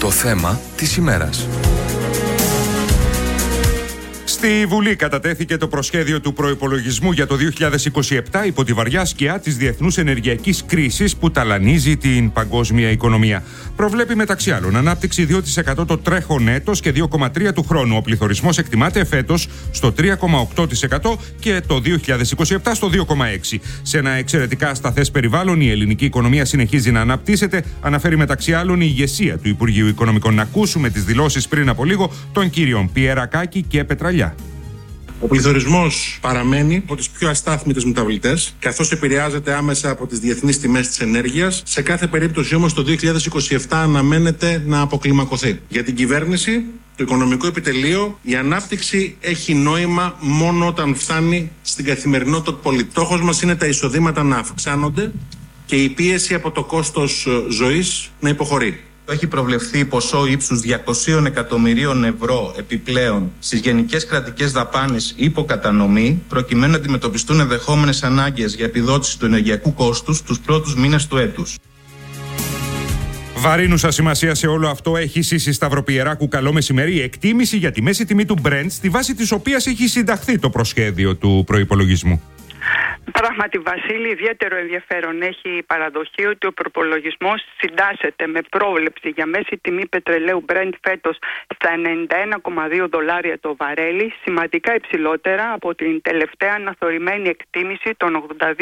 Το θέμα της ημέρας. Στη Βουλή κατατέθηκε το προσχέδιο του προϋπολογισμού για το 2027 υπό τη βαριά σκιά της διεθνούς ενεργειακής κρίσης που ταλανίζει την παγκόσμια οικονομία. Προβλέπει μεταξύ άλλων ανάπτυξη 2% το τρέχον έτος και 2,3% του χρόνου. Ο πληθωρισμός εκτιμάται φέτος στο 3,8% και το 2027 στο 2,6%. Σε ένα εξαιρετικά ασταθές περιβάλλον η ελληνική οικονομία συνεχίζει να αναπτύσσεται, αναφέρει μεταξύ άλλων η ηγεσία του Υπουργείου Οικονομικών. Να ακούσουμε τις δηλώσεις πριν από λίγο των κύριων Πιερακάκη και Πετραλιά. Ο πληθωρισμός παραμένει από τις πιο αστάθμιτες μεταβλητές, καθώς επηρεάζεται άμεσα από τις διεθνείς τιμές της ενέργειας. Σε κάθε περίπτωση όμως το 2027 αναμένεται να αποκλιμακωθεί. Για την κυβέρνηση, το οικονομικό επιτελείο, η ανάπτυξη έχει νόημα μόνο όταν φτάνει στην καθημερινότητα του πολίτη. Στόχος μας είναι τα εισοδήματα να αυξάνονται και η πίεση από το κόστος ζωής να υποχωρεί. Έχει προβλεφθεί ποσό ύψους 200 εκατομμυρίων ευρώ επιπλέον στις γενικές κρατικές δαπάνες υποκατανομή, προκειμένου να αντιμετωπιστούν ενδεχόμενες ανάγκες για επιδότηση του ενεργειακού κόστους τους πρώτους μήνες του έτους. Βαρύνουσα σημασία σε όλο αυτό έχει η Σταυροπιεράκου. Καλό μεσημέρι. Η εκτίμηση για τη μέση τιμή του Brent, στη βάση της οποίας έχει συνταχθεί το προσχέδιο του προϋπολογισμού. Πράγματι, Βασίλη, ιδιαίτερο ενδιαφέρον έχει η παραδοχή ότι ο προπολογισμός συντάσσεται με πρόβλεψη για μέση τιμή πετρελαίου Brent φέτος στα $91,2 το βαρέλι, σημαντικά υψηλότερα από την τελευταία αναθωρημένη εκτίμηση των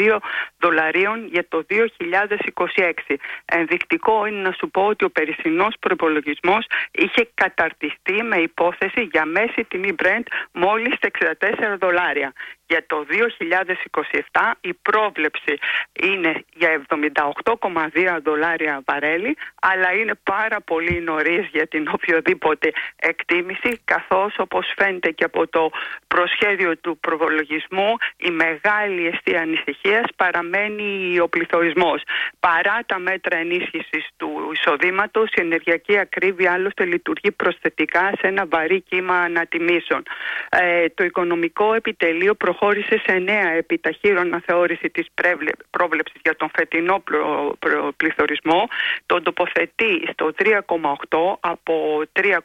$82 για το 2026. Ενδεικτικό είναι να σου πω ότι ο περσινός προπολογισμός είχε καταρτιστεί με υπόθεση για μέση τιμή Brent μόλις $64. Για το 2027 η πρόβλεψη είναι για $78,2 βαρέλι, αλλά είναι πάρα πολύ νωρίς για την οποιοδήποτε εκτίμηση, καθώς όπως φαίνεται και από το προσχέδιο του προπολογισμού η μεγάλη αιστεία ανησυχίας παραμένει ο πληθωρισμός. Παρά τα μέτρα ενίσχυσης του εισοδήματος, η ενεργειακή ακρίβεια άλλωστε λειτουργεί προσθετικά σε ένα βαρύ κύμα ανατιμήσεων. Το οικονομικό επιτελείο προχώρησε σε νέα επιταχύρω αναθεώρηση της πρόβλεψης για τον φετινό πληθωρισμό. Τον τοποθετεί στο 3,8% από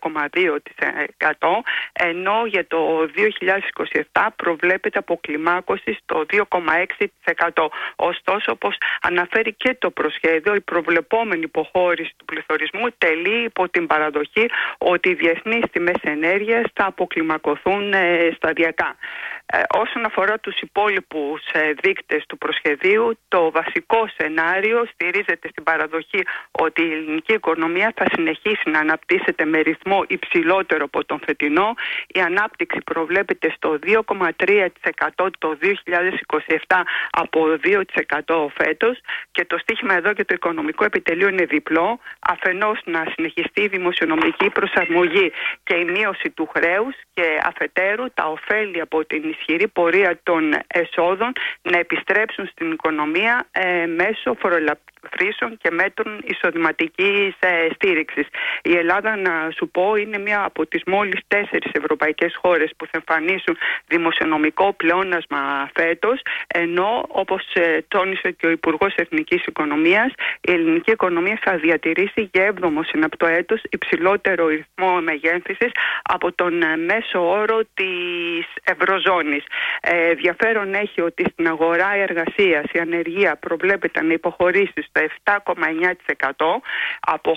3,2%, ενώ για το 2027 προβλέπεται αποκλιμάκωση στο 2,6%. Ωστόσο, όπως αναφέρει και το προσχέδιο, η προβλεπόμενη υποχώρηση του πληθωρισμού τελεί υπό την παραδοχή ότι οι διεθνείς τιμές ενέργειας θα αποκλιμακωθούν σταδιακά. Όσον αφορά τους υπόλοιπους δείκτες του προσχεδίου, το βασικό σενάριο στηρίζεται στην παραδοχή ότι η ελληνική οικονομία θα συνεχίσει να αναπτύσσεται με ρυθμό υψηλότερο από τον φετινό. Η ανάπτυξη προβλέπεται στο 2,3% το 2027 από 2% φέτος και το στίχημα εδώ και το οικονομικό επιτελείο είναι διπλό. Αφενός να συνεχιστεί η δημοσιονομική προσαρμογή και η μείωση του χρέους και αφετέρου τα ωφέλη από την ισχυρή πορεία των εσόδων να επιστρέψουν στην οικονομία μέσω φορολαφρύσεων και μέτρων εισοδηματικής στήριξης. Η Ελλάδα, να σου πω, είναι μία από τις μόλις 4 ευρωπαϊκές χώρες που θα εμφανίσουν δημοσιονομικό πλεόνασμα φέτος, ενώ όπως τόνισε και ο Υπουργός Εθνικής Οικονομίας, η ελληνική οικονομία θα διατηρήσει για 7ο συναπτό έτος υψηλότερο ρυθμό μεγέθυνσης από τον μέσο όρο της Ευρωζώνης. Ενδιαφέρον έχει ότι στην αγορά εργασίας η ανεργία προβλέπεται να υποχωρήσει στο 7,9% από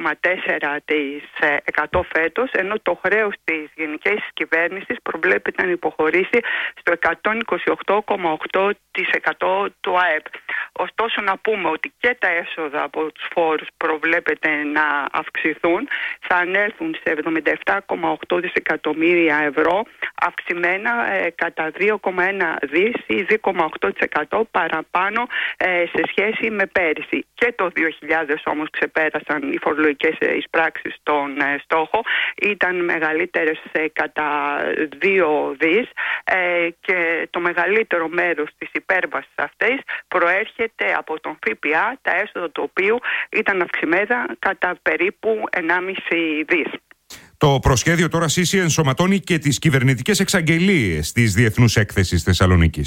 8,4% φέτος, ενώ το χρέος της γενικής κυβέρνησης προβλέπεται να υποχωρήσει στο 128,8% του ΑΕΠ. Ωστόσο, να πούμε ότι και τα έσοδα από τους φόρους προβλέπεται να αυξηθούν, θα ανέλθουν σε 77,8 δισεκατομμύρια ευρώ, αυξημένα κατά 2,1 δις ή 2,8% παραπάνω σε σχέση με πέρυσι. Και το 2000 όμως ξεπέρασαν οι φορολογικές εισπράξεις τον στόχο, ήταν μεγαλύτερες κατά 2 δις και το μεγαλύτερο μέρος της υπέρβασης αυτής προέρχεται από τον ΦΠΑ, τα έσοδα του οποίου ήταν αυξημένα κατά περίπου 1,5 δις. Το προσχέδιο τώρα, Σύση, ενσωματώνει και τις κυβερνητικές εξαγγελίες της Διεθνούς Έκθεσης Θεσσαλονίκης.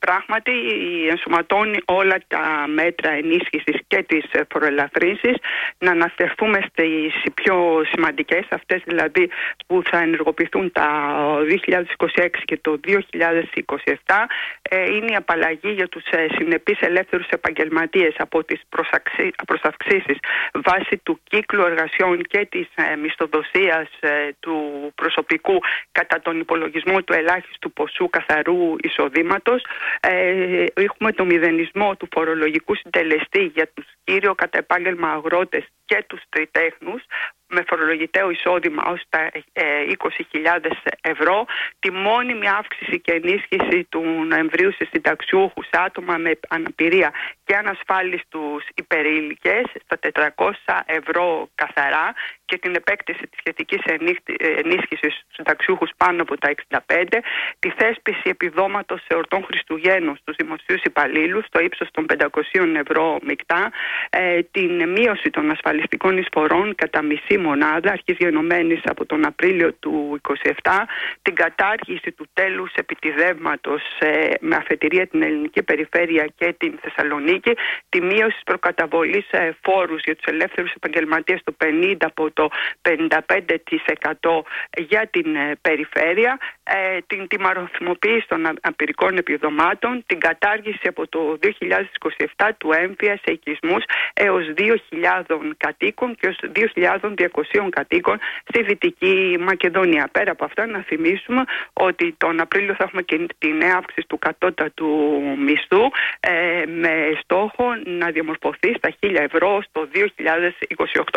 πράγματι ενσωματώνει όλα τα μέτρα ενίσχυσης και τις φοροελαφρύνσεις. Να αναφερθούμε στις πιο σημαντικές, αυτές δηλαδή που θα ενεργοποιηθούν τα 2026 και το 2027, είναι η απαλλαγή για τους συνεπείς ελεύθερους επαγγελματίες από τις προσαυξήσεις βάσει του κύκλου εργασιών και της μισθοδοσίας του προσωπικού κατά τον υπολογισμό του ελάχιστου ποσού καθαρού εισοδήματος. Έχουμε το μηδενισμό του φορολογικού συντελεστή για τους κύριο κατά επάγγελμα αγρότες και τους τριτέχνους με φορολογητέο εισόδημα ως τα 20.000 ευρώ, τη μόνιμη αύξηση και ενίσχυση του Νοεμβρίου σε συνταξιούχους, άτομα με αναπηρία και ανασφάλιστους υπερήλικες στα 400 ευρώ καθαρά και την επέκτηση της σχετικής ενίσχυσης στους συνταξιούχους πάνω από τα 65, τη θέσπιση επιδόματος σε εορτών Χριστουγέννων στους δημοσίους υπαλλήλους στο ύψος των 500 ευρώ μεικτά, την μείωση των ασφαλιστικών εισφορών κατά μισή μονάδα αρχής γενομένης από τον Απρίλιο του 27, την κατάργηση του τέλους επιτιδεύματος με αφετηρία την ελληνική περιφέρεια και την Θεσσαλονίκη, τη μείωση της προκαταβολής φόρους για τους ελεύθερους επαγγελματίες στο 50% από το 55% για την περιφέρεια, την τιμαροθυμοποίηση των απειρικών επιδομάτων, την κατάργηση από το 2027 του έμφυα σε οικισμούς έως 2.000 κατοίκων και έως 2.200 κατοίκων στη Δυτική Μακεδονία. Πέρα από αυτά, να θυμίσουμε ότι τον Απρίλιο θα έχουμε και τη νέα αύξηση του κατώτατου μισθού με στόχο να διαμορφωθεί στα 1.000 ευρώ στο 2028.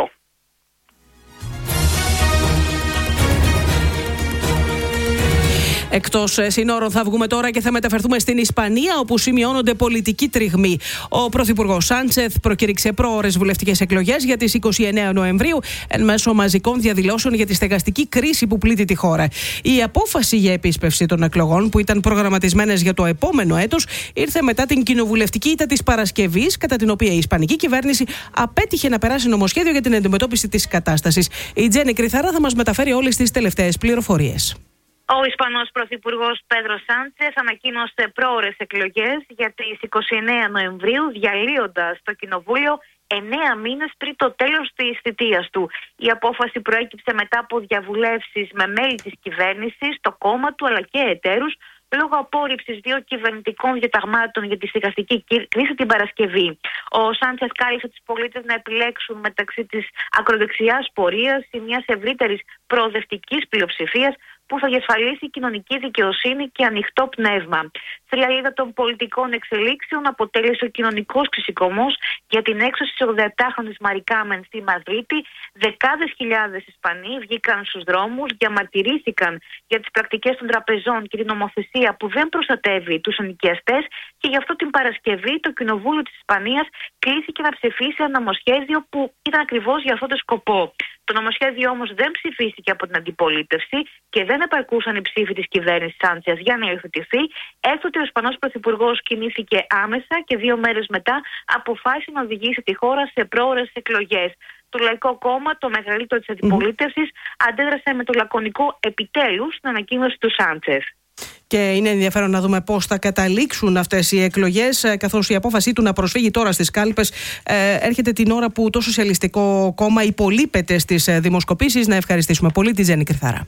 Εκτός συνόρων θα βγούμε τώρα και θα μεταφερθούμε στην Ισπανία, όπου σημειώνονται πολιτικοί τριγμοί. Ο Πρωθυπουργός Σάντσεθ προκήρυξε πρόωρες βουλευτικές εκλογές για τις 29 Νοεμβρίου, εν μέσω μαζικών διαδηλώσεων για τη στεγαστική κρίση που πλήττει τη χώρα. Η απόφαση για επίσπευση των εκλογών, που ήταν προγραμματισμένες για το επόμενο έτος, ήρθε μετά την κοινοβουλευτική ήττα της Παρασκευής, κατά την οποία η Ισπανική κυβέρνηση απέτυχε να περάσει νομοσχέδιο για την αντιμετώπιση της κατάστασης. Η Τζέννη Κρυθαρά θα μας μεταφέρει όλες τις τελευταίες πληροφορίες. Ο Ισπανός Πρωθυπουργός Πέδρο Σάντσεθ ανακοίνωσε πρόωρες εκλογές για τις 29 Νοεμβρίου, διαλύοντας το Κοινοβούλιο 9 μήνες πριν το τέλος της θητείας του. Η απόφαση προέκυψε μετά από διαβουλεύσεις με μέλη της κυβέρνησης, το κόμμα του αλλά και εταίρους, λόγω απόρριψης 2 κυβερνητικών διαταγμάτων για τη στεγαστική κρίση την Παρασκευή. Ο Σάντσεθ κάλεσε τους πολίτες να επιλέξουν μεταξύ της ακροδεξιάς πορείας ή μιας ευρύτερης προοδευτικής πλειοψηφίας που θα διασφαλίσει κοινωνική δικαιοσύνη και ανοιχτό πνεύμα. Θριαλίδα των πολιτικών εξελίξεων αποτέλεσε ο κοινωνικός ξεσηκωμός για την έξωση της 87χρονης Μαρικάμεν στη Μαδρίτη. Δεκάδες χιλιάδες Ισπανοί βγήκαν στους δρόμους, διαμαρτυρήθηκαν για τις πρακτικές των τραπεζών και την νομοθεσία που δεν προστατεύει τους ενοικιαστές, και γι' αυτό την Παρασκευή το Κοινοβούλιο της Ισπανίας κλήθηκε να ψηφίσει ένα νομοσχέδιο που ήταν ακριβώς για αυτόν τον σκοπό. Το νομοσχέδιο όμως δεν ψηφίστηκε από την αντιπολίτευση και δεν επαρκούσαν οι ψήφοι της κυβέρνησης Σάντσεθ για να υιοθετηθεί. Έκτοτε ο Ισπανός Πρωθυπουργός κινήθηκε άμεσα και 2 μέρες μετά αποφάσισε να οδηγήσει τη χώρα σε πρόωρες εκλογές. Το Λαϊκό Κόμμα, το μεγαλύτερο της αντιπολίτευσης, αντέδρασε με το λακωνικό επιτέλους στην ανακοίνωση του Σάντσεθ. Και είναι ενδιαφέρον να δούμε πώς θα καταλήξουν αυτές οι εκλογές, καθώς η απόφασή του να προσφύγει τώρα στις κάλπες έρχεται την ώρα που το Σοσιαλιστικό Κόμμα υπολείπεται στις δημοσκοπήσεις. Να ευχαριστήσουμε πολύ τη Τζέννη Κρυθαρά.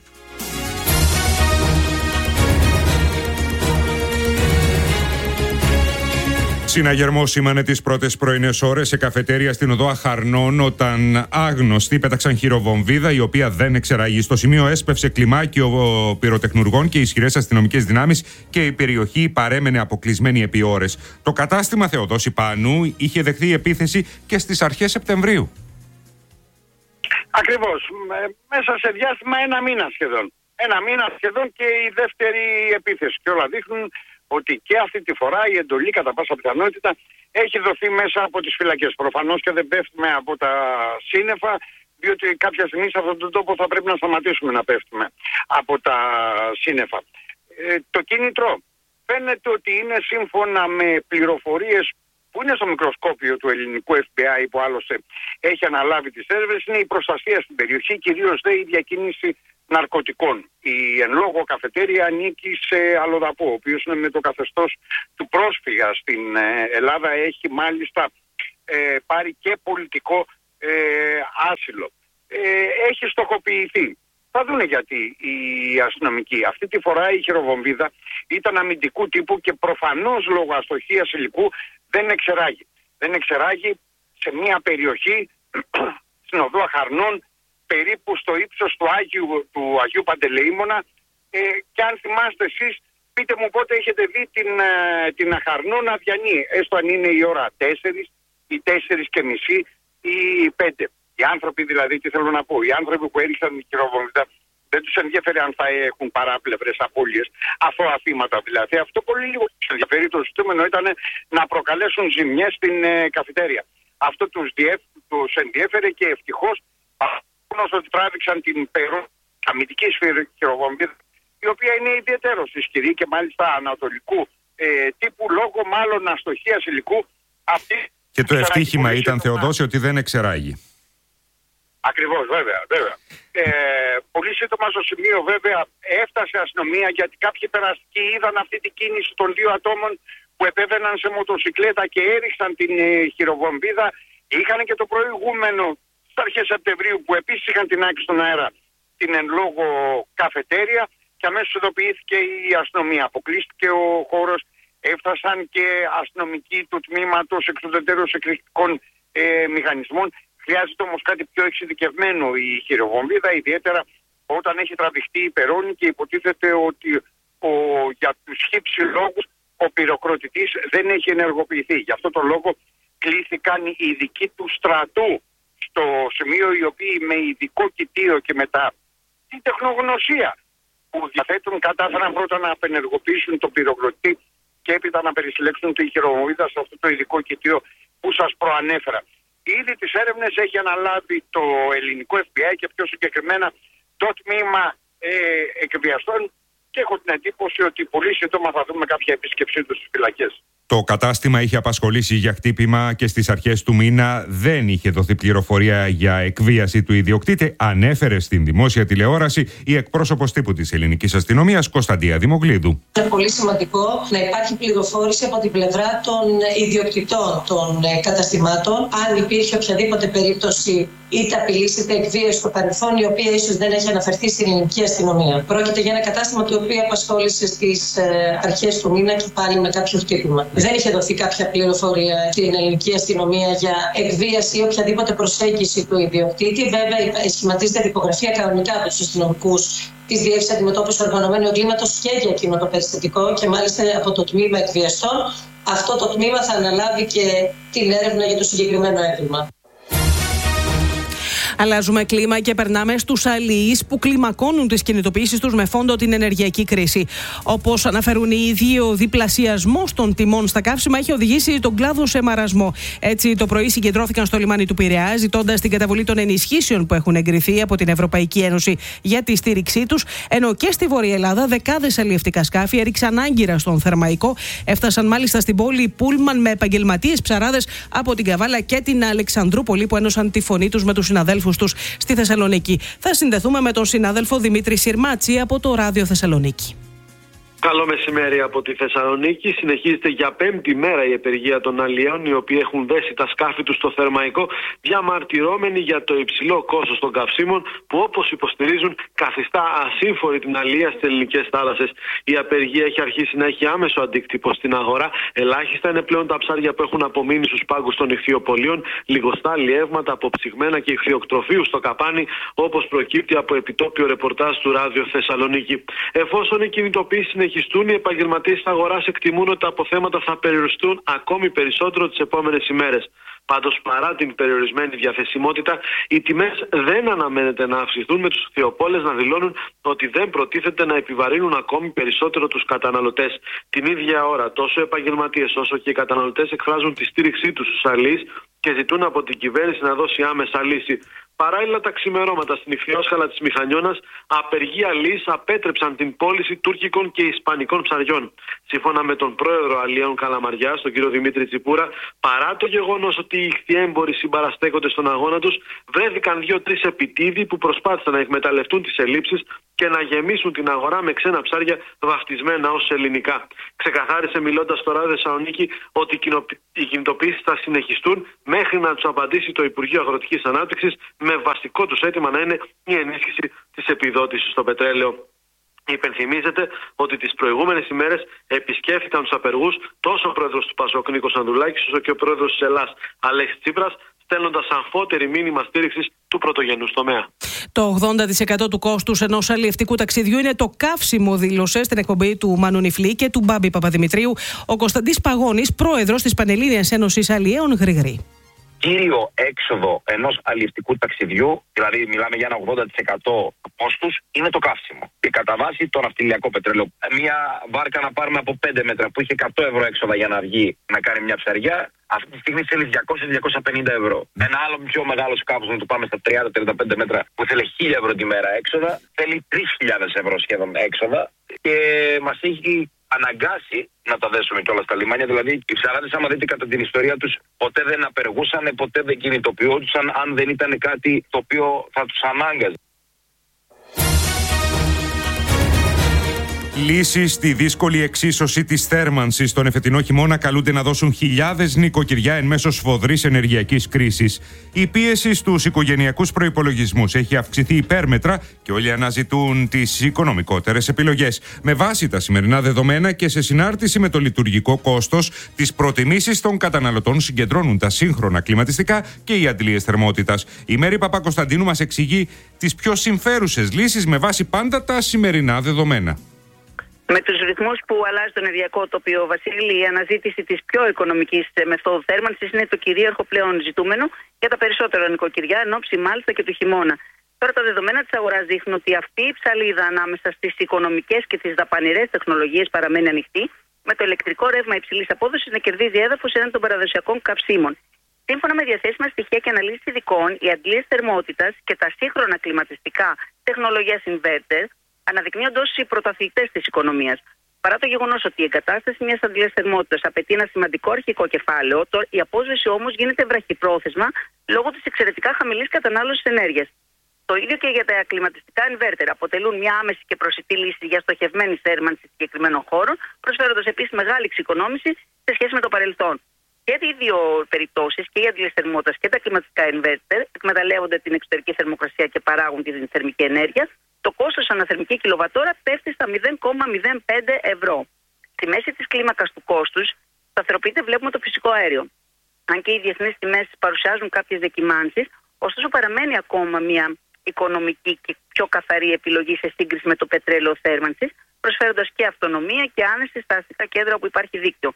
Συναγερμό σήμανε τις πρώτες πρωινές ώρες σε καφετέρια στην οδό Αχαρνών, όταν άγνωστοι πέταξαν χειροβομβίδα η οποία δεν εξεραγεί. Στο σημείο έσπευσε κλιμάκιο πυροτεχνουργών και ισχυρές αστυνομικές δυνάμεις και η περιοχή παρέμενε αποκλεισμένη επί ώρες. Το κατάστημα Θεοδόση Πανού είχε δεχθεί επίθεση και στις αρχές Σεπτεμβρίου. Ακριβώς. Μέσα σε διάστημα 1 μήνα σχεδόν. 1 μήνα σχεδόν και η δεύτερη επίθεση. Και όλα δείχνουν ότι και αυτή τη φορά η εντολή κατά πάσα πιθανότητα έχει δοθεί μέσα από τις φυλακές. Προφανώς και δεν πέφτουμε από τα σύννεφα, διότι κάποια στιγμή σε αυτόν τον τόπο θα πρέπει να σταματήσουμε να πέφτουμε από τα σύννεφα. Το κίνητρο φαίνεται ότι είναι σύμφωνα με πληροφορίες που είναι στο μικροσκόπιο του ελληνικού FBI, που άλλωστε έχει αναλάβει τις έρευνες, είναι η προστασία στην περιοχή, κυρίως η διακίνηση ναρκωτικών. Η εν λόγω καφετέρια ανήκει σε αλλοδαπό, ο οποίος είναι με το καθεστώς του πρόσφυγα στην Ελλάδα, έχει μάλιστα πάρει και πολιτικό άσυλο. Έχει στοχοποιηθεί. Θα δούνε γιατί οι αστυνομικοί. Αυτή τη φορά η χειροβομβίδα ήταν αμυντικού τύπου και προφανώς λόγω αστοχίας υλικού δεν εξεράγει. Δεν εξεράγει σε μια περιοχή στην οδό Αχαρνών, περίπου στο ύψος του Αγίου Παντελεήμονα, και αν θυμάστε εσείς, πείτε μου πότε έχετε δει την Αχαρνών να διανύει, έστω αν είναι η ώρα 4 ή 4:30 ή 5. Οι άνθρωποι δηλαδή, τι θέλω να πω, οι άνθρωποι που έριξαν την χειροβομβίδα δεν τους ενδιαφέρει αν θα έχουν παράπλευρες απώλειες, αθώα θύματα δηλαδή. Αυτό πολύ λίγο τους ενδιαφέρει. Το ζητούμενο ήταν να προκαλέσουν ζημιές στην καφετέρια. Αυτό τους ενδιέφερε και ευτυχώς, ότι τράβηξαν την αμυντική χειροβομβίδα, η οποία είναι ιδιαίτερος ισχυρή και μάλιστα ανατολικού τύπου, λόγω μάλλον αστοχίας υλικού. Και το ευτύχημα ήταν, Θεοδόση, ότι δεν εξεράγει. Ακριβώς, βέβαια. Πολύ σύντομα στο σημείο βέβαια έφτασε αστυνομία, γιατί κάποιοι περαστικοί είδαν αυτή την κίνηση των δύο ατόμων που επέβαιναν σε μοτοσικλέτα και έριξαν την χειροβομβίδα. Είχαν και το προηγούμενο στις αρχές Σεπτεμβρίου που επίσης είχαν την άκρη στον αέρα την εν λόγω καφετέρια, και αμέσως ειδοποιήθηκε η αστυνομία. Αποκλείστηκε ο χώρος, έφτασαν και αστυνομικοί του τμήματος εξουδετερών εκρηκτικών μηχανισμών. Χρειάζεται όμως κάτι πιο εξειδικευμένο η χειροβομβίδα, ιδιαίτερα όταν έχει τραβηχτεί η περώνη και υποτίθεται ότι για τους χύψη λόγους ο πυροκροτητής δεν έχει ενεργοποιηθεί. Γι' αυτό το λόγο κλήθηκαν οι ειδικοί του στρατού στο σημείο, οι οποίοι με ειδικό κοιτίο και μετά την τεχνογνωσία που διαθέτουν κατάφεραν πρώτα να απενεργοποιήσουν τον πυροκροτητή και έπειτα να περισυλλέξουν τη χειροβομβίδα σε αυτό το ειδικό κοιτίο που σας προανέφερα. Ήδη τις έρευνες έχει αναλάβει το ελληνικό FBI και πιο συγκεκριμένα το τμήμα εκβιαστών, και έχω την εντύπωση ότι πολύ σύντομα θα δούμε κάποια επίσκεψή τους στις φυλακές. Το κατάστημα είχε απασχολήσει για χτύπημα και στις αρχές του μήνα δεν είχε δοθεί πληροφορία για εκβίαση του ιδιοκτήτη, ανέφερε στην δημόσια τηλεόραση η εκπρόσωπος τύπου της ελληνικής αστυνομίας, Κωνσταντία Δημογλίδου. Είναι πολύ σημαντικό να υπάρχει πληροφόρηση από την πλευρά των ιδιοκτητών των καταστημάτων, αν υπήρχε οποιαδήποτε περίπτωση είτε απειλής είτε εκβίαση στο παρελθόν, η οποία ίσως δεν έχει αναφερθεί στην ελληνική αστυνομία. Πρόκειται για ένα κατάστημα το οποίο απασχόλησε στις αρχές του μήνα και πάλι με κάποιο χτύπημα. Δεν είχε δοθεί κάποια πληροφορία στην ελληνική αστυνομία για εκβίαση ή οποιαδήποτε προσέγγιση του ιδιοκτήτη. Βέβαια, σχηματίζεται τυπογραφία κανονικά από τους αστυνομικούς της Διεύθυνσης Αντιμετώπισης Οργανωμένου Εγκλήματος και για εκείνο το περιστατικό, και μάλιστα από το τμήμα εκβιαστών. Αυτό το τμήμα θα αναλάβει και την έρευνα για το συγκεκριμένο έγκλημα. Αλλάζουμε κλίμα και περνάμε στους αλληλείς που κλιμακώνουν τις κινητοποιήσεις τους με φόντο την ενεργειακή κρίση. Όπως αναφέρουν οι ίδιοι, ο διπλασιασμός των τιμών στα καύσιμα έχει οδηγήσει τον κλάδο σε μαρασμό. Έτσι, το πρωί συγκεντρώθηκαν στο λιμάνι του Πειραιά, ζητώντας την καταβολή των ενισχύσεων που έχουν εγκριθεί από την Ευρωπαϊκή Ένωση για τη στήριξή τους. Ενώ και στη Βόρεια Ελλάδα, δεκάδες αλλιευτικά σκάφη έριξαν άγκυρα στον Θερμαϊκό. Έφτασαν μάλιστα στην πόλη πούλμαν με επαγγελματίες ψαράδες από την Καβάλα και την Αλεξανδρούπολη, που ένωσαν τη φωνή τους με τους συναδέλφους τους στη Θεσσαλονίκη. Θα συνδεθούμε με τον συνάδελφο Δημήτρη Συρμάτση από το Ράδιο Θεσσαλονίκη. Καλό μεσημέρι από τη Θεσσαλονίκη. Συνεχίζεται για 5η μέρα η απεργία των αλλιέων, οι οποίοι έχουν δέσει τα σκάφη τους στο Θερμαϊκό, διαμαρτυρώμενοι για το υψηλό κόστος των καυσίμων, που όπως υποστηρίζουν καθιστά ασύμφορη την αλλία στις ελληνικές θάλασσες. Η απεργία έχει αρχίσει να έχει άμεσο αντίκτυπο στην αγορά. Ελάχιστα είναι πλέον τα ψάρια που έχουν απομείνει στους πάγκους των ιχθυοπολίων, λιγοστά αλλιεύματα από ψυγμένα και ιχθυοκτροφείου στο καπάνι, όπως προκύπτει από επιτόπιο ρεπορτάζ του Ράδιο Θεσσαλονίκη. Εφόσον οι κινητοποιήσεις συνεχιστούν, οι επαγγελματίες της αγοράς εκτιμούν ότι τα αποθέματα θα περιοριστούν ακόμη περισσότερο τις επόμενες ημέρες. Πάντως, παρά την περιορισμένη διαθεσιμότητα, οι τιμές δεν αναμένεται να αυξηθούν, με τους ιχθυοπόλες να δηλώνουν ότι δεν προτίθεται να επιβαρύνουν ακόμη περισσότερο τους καταναλωτές. Την ίδια ώρα, τόσο οι επαγγελματίες όσο και οι καταναλωτές εκφράζουν τη στήριξή τους στους αλλοίς και ζητούν από την κυβέρνηση να δώσει άμεσα λύση. Παράλληλα, τα ξημερώματα στην Ιφθιόσχαλα της Μηχανιώνας, απεργία λύς απέτρεψαν την πώληση τουρκικών και ισπανικών ψαριών. Σύμφωνα με τον πρόεδρο Αλιαίων Καλαμαριάς, τον κύριο Δημήτρη Τσιπούρα, παρά το γεγονός ότι οι ιχθυέμποροι συμπαραστέκονται στον αγώνα τους, βρέθηκαν 2-3 επιτίδιοι που προσπάθησαν να εκμεταλλευτούν τις ελλείψεις και να γεμίσουν την αγορά με ξένα ψάρια βαφτισμένα ως ελληνικά. Ξεκαθάρισε μιλώντας στο Ράδιο Θεσσαλονίκη ότι οι κινητοποιήσεις θα συνεχιστούν μέχρι να τους απαντήσει το Υπουργείο Αγροτικής Ανάπτυξης, με βασικό τους αίτημα να είναι η ενίσχυση της επιδότησης στο πετρέλαιο. Υπενθυμίζεται ότι τις προηγούμενες ημέρες επισκέφθηκαν τους απεργούς τόσο ο πρόεδρος του ΠΑΣΟΚ Νίκος Ανδρουλάκης όσο και ο πρόεδρος της Ελλάς Αλέξης Τσίπρας, στέλνοντας αμφότερη μήνυμα στήριξης του πρωτογενούς τομέα. Το 80% του κόστους ενός αλλιευτικού ταξιδιού είναι το καύσιμο, δήλωσε στην εκπομπή του Μάνου Νιφλή και του Μπάμπη Παπαδημητρίου ο Κωνσταντής Παγώνης, πρόεδρος της Πανελλήνιας Ένωσης Αλλιέων Γρηγρή. Κύριο έξοδο ενός αλλιευτικού ταξιδιού, δηλαδή μιλάμε για ένα 80% κόστους, είναι το καύσιμο. Και κατά βάση το ναυτιλιακό πετρέλαιο. Μια βάρκα να πάρουμε από 5 μέτρα που είχε 100 ευρώ έξοδα για να βγει να κάνει μια ψαριά, αυτή τη στιγμή θέλει 200-250 ευρώ. Ένα άλλο πιο μεγάλο σκάφος, να το πάμε στα 30-35 μέτρα, που θέλει 1000 ευρώ τη μέρα έξοδα, θέλει 3.000 ευρώ σχεδόν έξοδα και μας έχει αναγκάσει να τα δέσουμε κιόλας στα λιμάνια. Δηλαδή, οι ψαράδες, άμα δείτε κατά την ιστορία τους, ποτέ δεν απεργούσαν, ποτέ δεν κινητοποιούνταν αν δεν ήταν κάτι το οποίο θα τους ανάγκαζε. Λύσεις στη δύσκολη εξίσωση της θέρμανσης τον εφετινό χειμώνα καλούνται να δώσουν χιλιάδες νοικοκυριά εν μέσω σφοδρής ενεργειακής κρίσης. Η πίεση στους οικογενειακούς προϋπολογισμούς έχει αυξηθεί υπέρμετρα και όλοι αναζητούν τις οικονομικότερες επιλογές. Με βάση τα σημερινά δεδομένα και σε συνάρτηση με το λειτουργικό κόστος, τις προτιμήσεις των καταναλωτών συγκεντρώνουν τα σύγχρονα κλιματιστικά και οι αντλίες θερμότητας. Η Μέρη Παπακοσταντίνου μας εξηγεί τις πιο συμφέρουσες λύσεις με βάση πάντα τα σημερινά δεδομένα. Με τους ρυθμούς που αλλάζει το ενεργειακό τοπίο, Βασίλη, η αναζήτηση της πιο οικονομικής μεθόδου θέρμανσης είναι το κυρίαρχο πλέον ζητούμενο για τα περισσότερα νοικοκυριά, εν ώψη μάλιστα και του χειμώνα. Τώρα, τα δεδομένα της αγοράς δείχνουν ότι αυτή η ψαλίδα ανάμεσα στις οικονομικές και τις δαπανηρές τεχνολογίες παραμένει ανοιχτή, με το ηλεκτρικό ρεύμα υψηλής απόδοσης να κερδίζει έδαφος έναντι των παραδοσιακών καυσίμων. Σύμφωνα με διαθέσιμα στοιχεία και αναλύσεις ειδικών, οι αντλίες θερμότητας και τα σύγχρονα κλιματιστικά τεχνολογίας inverter αναδεικνύονται ως οι πρωταθλητές της οικονομίας. Παρά το γεγονός ότι η εγκατάσταση μιας αντλίας θερμότητας απαιτεί ένα σημαντικό αρχικό κεφάλαιο, η απόσβεση όμως γίνεται βραχυπρόθεσμα λόγω της εξαιρετικά χαμηλής κατανάλωσης ενέργειας. Το ίδιο και για τα κλιματιστικά inverter. Αποτελούν μια άμεση και προσιτή λύση για στοχευμένη θέρμανση συγκεκριμένων χώρων, προσφέροντας επίσης μεγάλη εξοικονόμηση σε σχέση με το παρελθόν. Και οι δύο περιπτώσεις, και οι αντλίες θερμότητας και τα κλιματιστικά inverter, εκμεταλλεύονται την εξωτερική θερμοκρασία και παράγουν την θερμική ενέργεια. Το κόστος αναθερμική κιλοβατόρα πέφτει στα 0,05 ευρώ. Στη μέση της κλίμακας του κόστους σταθεροποιείται, βλέπουμε, το φυσικό αέριο. Αν και οι διεθνείς τιμές παρουσιάζουν κάποιες δεκιμάνσεις, ωστόσο παραμένει ακόμα μια οικονομική και πιο καθαρή επιλογή σε σύγκριση με το πετρέλαιο θέρμανσης, προσφέροντας και αυτονομία και άνεση στα αστικά κέντρα όπου υπάρχει δίκτυο.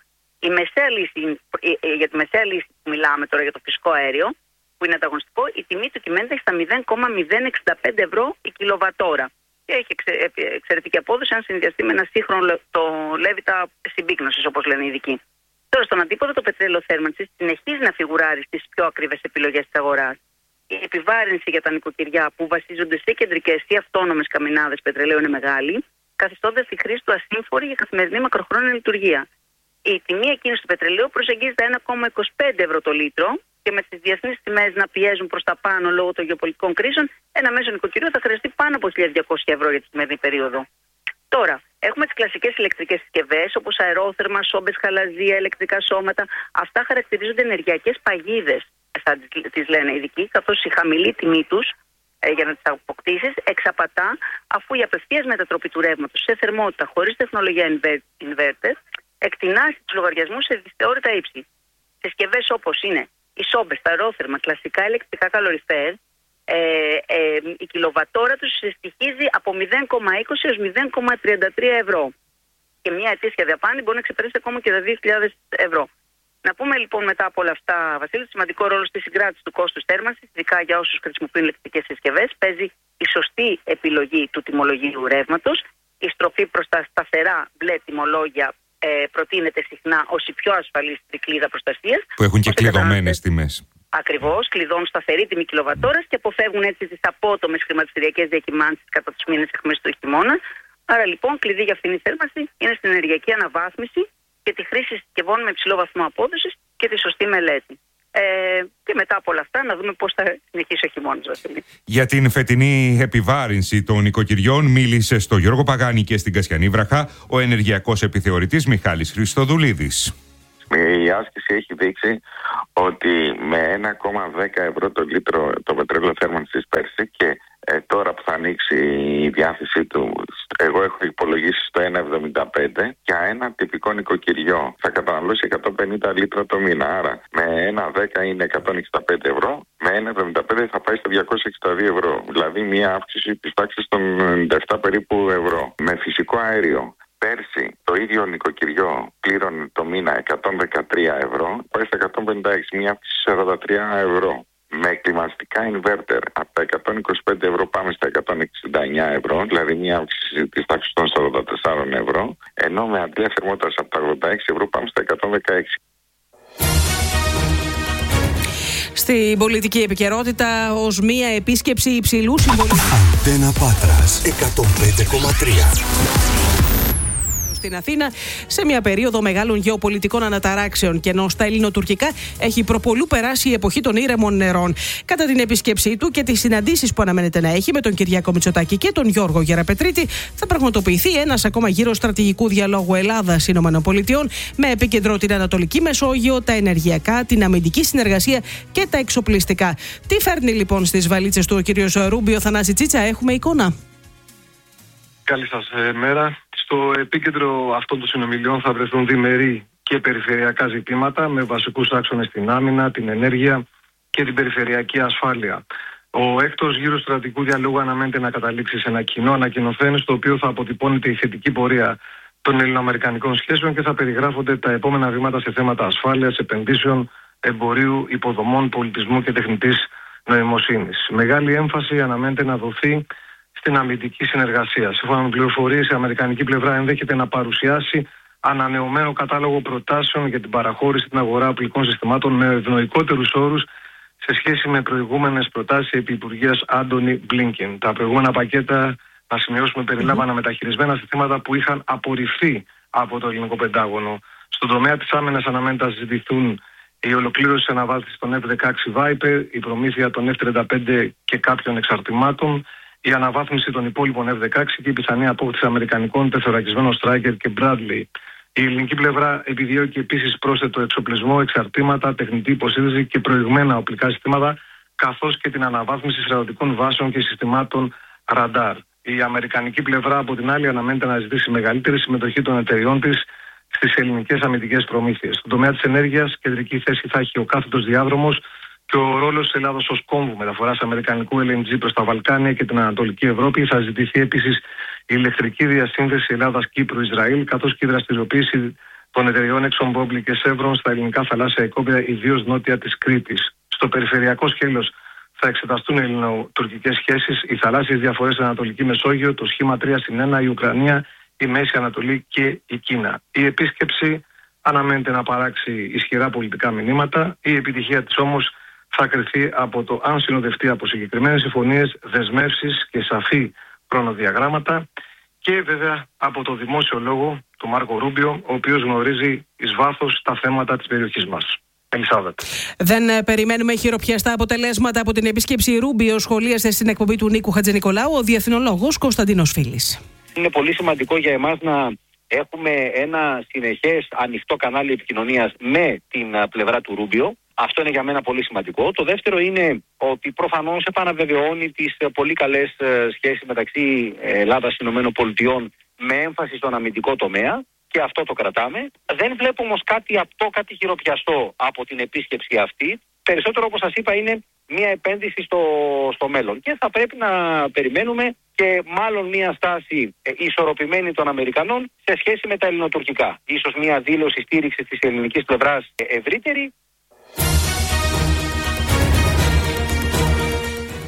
Για τη μεσαία λύση που μιλάμε τώρα για το φυσικό αέριο, που είναι ανταγωνιστικό, η τιμή του κυμαίνεται στα 0,065 ευρώ η κιλοβατόρα. Και έχει εξαιρετική απόδοση αν συνδυαστεί με ένα σύγχρονο το λέβητα συμπίκνωσης, όπως λένε οι ειδικοί. Τώρα, στον αντίποδο, το πετρέλαιο θέρμανσης συνεχίζει να φιγουράρει στις πιο ακριβές επιλογές της αγοράς. Η επιβάρυνση για τα νοικοκυριά που βασίζονται σε κεντρικές ή αυτόνομες καμινάδες πετρελαίου είναι μεγάλη, καθιστώντας τη χρήση του ασύμφορη για καθημερινή μακροχρόνια λειτουργία. Η τιμή εκείνης του πετρελαίου προσεγγίζει τα 1,25 ευρώ το λίτρο. Και με τις διεθνείς τιμές να πιέζουν προς τα πάνω λόγω των γεωπολιτικών κρίσεων, ένα μέσο νοικοκυριό θα χρειαστεί πάνω από 1.200 ευρώ για τη σημερινή περίοδο. Τώρα, έχουμε τις κλασικές ηλεκτρικές συσκευές, όπως αερόθερμα, σόμπες, χαλαζία, ηλεκτρικά σώματα. Αυτά χαρακτηρίζονται ενεργειακές παγίδες, θα τις λένε οι ειδικοί, καθώς η χαμηλή τιμή τους για να τις αποκτήσεις εξαπατά, αφού η απευθείας μετατροπή του ρεύματος σε θερμότητα χωρίς τεχνολογία inverter εκτινάσει τους λογαριασμούς σε δυσθεώρητα ύψη. Συσκευές όπως είναι οι σόμπες, τα αερόθερμα, κλασικά ηλεκτρικά καλοριφέρ, η κιλοβατόρα τους στοιχίζει από 0,20 έως 0,33 ευρώ. Και μια ετήσια δαπάνη μπορεί να ξεπεράσει ακόμα και τα 2.000 ευρώ. Να πούμε λοιπόν μετά από όλα αυτά, Βασίλη, σημαντικό ρόλο στη συγκράτηση του κόστους θέρμανσης, ειδικά για όσους χρησιμοποιούν ηλεκτρικές συσκευές, παίζει η σωστή επιλογή του τιμολογίου ρεύματος. Η στροφή προς τα σταθερά μπλε τιμολόγια προτείνεται συχνά ως η πιο ασφαλής τρικλίδα προστασίας. Που έχουν και κλειδωμένες τιμές. Ακριβώς, κλειδώνουν σταθερή τιμή κιλοβατόρας και αποφεύγουν έτσι τις απότομες χρηματιστηριακές διακυμάνσεις κατά τους μήνες αιχμής του χειμώνα. Άρα λοιπόν, κλειδί για αυτήν τη θέρμανση είναι στην ενεργειακή αναβάθμιση και τη χρήση συσκευών με υψηλό βαθμό απόδοσης και τη σωστή μελέτη. Και μετά από όλα αυτά να δούμε πώς θα συνεχίσει ο χειμώνας, Βασίλη. Για την φετινή επιβάρυνση των νοικοκυριών μίλησε στο Γιώργο Παγάνη και στην Κασιανή Βραχά ο ενεργειακός επιθεωρητής Μιχάλης Χριστοδουλίδης. Η άσκηση έχει δείξει ότι με 1,10 ευρώ το λίτρο το πετρέλαιο θέρμανσης πέρσι και τώρα που θα ανοίξει η διάθεσή του, εγώ έχω υπολογίσει στο 1,75 για ένα τυπικό νοικοκυριό θα καταναλώσει 150 λίτρα το μήνα. Άρα με 1,10 είναι 165 ευρώ, με 1,75 θα πάει στα 262 ευρώ. Δηλαδή μια αύξηση της τάξης των 97 περίπου ευρώ. Με φυσικό αέριο. Πέρσι το ίδιο νοικοκυριό πλήρωνε το μήνα 113 ευρώ, πάει στα 156, μια αύξηση 43 ευρώ. Με κλιματιστικά inverter από τα 125 ευρώ πάμε στα 169 ευρώ, δηλαδή μια αύξηση της τάξης των 44 ευρώ, ενώ με αντλία θερμότητας από τα 86 ευρώ πάμε στα 116. Στην πολιτική επικαιρότητα, ως μία επίσκεψη υψηλού συμβολικού. Αντένα Πάτρας 105,3. Στην Αθήνα, σε μια περίοδο μεγάλων γεωπολιτικών αναταράξεων και ενώ στα ελληνοτουρκικά έχει προπολού περάσει η εποχή των ήρεμων νερών. Κατά την επίσκεψή του και τις συναντήσεις που αναμένεται να έχει με τον Κυριάκο Μητσοτάκη και τον Γιώργο Γεραπετρίτη, θα πραγματοποιηθεί ένας ακόμα γύρος στρατηγικού διαλόγου Ελλάδα-ΗΠΑ με επίκεντρο την Ανατολική Μεσόγειο, τα ενεργειακά, την αμυντική συνεργασία και τα εξοπλιστικά. Τι φέρνει λοιπόν στις βαλίτσες του ο κύριος Ρούμπιο? Θανάση Τσίτσα, έχουμε εικόνα. Καλή σας μέρα. Στο επίκεντρο αυτών των συνομιλιών θα βρεθούν διμερεί και περιφερειακά ζητήματα με βασικούς άξονες την άμυνα, την ενέργεια και την περιφερειακή ασφάλεια. Ο έκτος γύρος στρατηγικού διαλόγου αναμένεται να καταλήξει σε ένα κοινό ανακοινωθέν στο οποίο θα αποτυπώνεται η θετική πορεία των ελληνοαμερικανικών σχέσεων και θα περιγράφονται τα επόμενα βήματα σε θέματα ασφάλειας, επενδύσεων, εμπορίου, υποδομών, πολιτισμού και τεχνητής νοημοσύνης. Μεγάλη έμφαση αναμένεται να δοθεί στην αμυντική συνεργασία. Σύμφωνα με πληροφορίες, η αμερικανική πλευρά ενδέχεται να παρουσιάσει ανανεωμένο κατάλογο προτάσεων για την παραχώρηση στην αγορά οπλικών συστημάτων με ευνοϊκότερους όρους σε σχέση με προηγούμενες προτάσεις επί Υπουργείας Άντονι Μπλίνκεν. Τα προηγούμενα πακέτα, να σημειώσουμε, περιλάμβανα μεταχειρισμένα συστήματα που είχαν απορριφθεί από το ελληνικό Πεντάγωνο. Στον τομέα της άμυνας αναμένεται να συζητηθούν η ολοκλήρωση της αναβάθμισης των F-16 Viper, η προμήθεια των F-35 και κάποιων εξαρτημάτων, η αναβάθμιση των υπόλοιπων F-16 και η πιθανή απόκτηση αμερικανικών τεθωρακισμένων Stryker και Bradley. Η ελληνική πλευρά επιδιώκει επίσης πρόσθετο εξοπλισμό, εξαρτήματα, τεχνητή υποσύνδεση και προηγμένα οπλικά συστήματα, καθώς και την αναβάθμιση στρατιωτικών βάσεων και συστημάτων ραντάρ. Η αμερικανική πλευρά, από την άλλη, αναμένεται να ζητήσει μεγαλύτερη συμμετοχή των εταιριών της στις ελληνικές αμυντικές προμήθειες. Στον τομέα της ενέργειας, κεντρική θέση θα έχει ο κάθετος διάδρομος και ο ρόλος της Ελλάδος ως κόμβου μεταφοράς αμερικανικού LNG προς τα Βαλκάνια και την Ανατολική Ευρώπη. Θα ζητηθεί επίσης η ηλεκτρική διασύνδεση Ελλάδας-Κύπρου-Ισραήλ, καθώς και η δραστηριοποίηση των εταιριών ExxonMobil και Chevron στα ελληνικά θαλάσσια οικόπεδα, ιδίως νότια της Κρήτης. Στο περιφερειακό σκέλος θα εξεταστούν ελληνοτουρκικές σχέσεις, οι θαλάσσιες διαφορές στην Ανατολική Μεσόγειο, το σχήμα 3+1, η Ουκρανία, η Μέση Ανατολή και η Κίνα. Η επίσκεψη αναμένεται να παράξει ισχυρά πολιτικά μηνύματα. Η επιτυχία της όμως θα κριθεί από το αν συνοδευτεί από συγκεκριμένες συμφωνίες, δεσμεύσεις και σαφή χρονοδιαγράμματα και βέβαια από το δημόσιο λόγο του Μάρκο Ρούμπιο, ο οποίος γνωρίζει εις βάθος τα θέματα της περιοχής μας. Ελισάβετ. Δεν περιμένουμε χειροπιαστά αποτελέσματα από την επίσκεψη Ρούμπιο, σχολίασε στην εκπομπή του Νίκου Χατζηνικολάου ο διεθνολόγος Κωνσταντίνος Φίλης. Είναι πολύ σημαντικό για εμάς να έχουμε ένα συνεχές ανοιχτό κανάλι επικοινωνίας με την πλευρά του Ρούμπιο. Αυτό είναι για μένα πολύ σημαντικό. Το δεύτερο είναι ότι προφανώς επαναβεβαιώνει τις πολύ καλές σχέσεις μεταξύ Ελλάδας και ΗΠΑ με έμφαση στον αμυντικό τομέα και αυτό το κρατάμε. Δεν βλέπω όμως κάτι απτό, κάτι χειροπιαστό από την επίσκεψη αυτή. Περισσότερο, όπως σας είπα, είναι μια επένδυση στο μέλλον και θα πρέπει να περιμένουμε και μάλλον μια στάση ισορροπημένη των Αμερικανών σε σχέση με τα ελληνοτουρκικά. Ίσως μια δήλωση στήριξης της ελληνικής πλευράς ευρύτερη.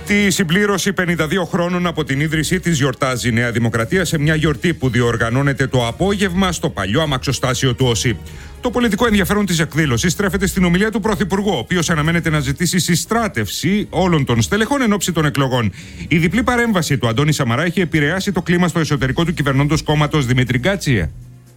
Τη συμπλήρωση 52 χρόνων από την ίδρυσή της γιορτάζει η Νέα Δημοκρατία σε μια γιορτή που διοργανώνεται το απόγευμα στο παλιό αμαξοστάσιο του ΟΣΥ. Το πολιτικό ενδιαφέρον της εκδήλωσης στρέφεται στην ομιλία του Πρωθυπουργού, ο οποίος αναμένεται να ζητήσει συστράτευση όλων των στελεχών εν ώψη των εκλογών. Η διπλή παρέμβαση του Αντώνη Σαμαρά έχει επηρεάσει το κλίμα στο εσωτερικό του κυβερνώντος κόμματος. Δημήτρη Γκάτσιε.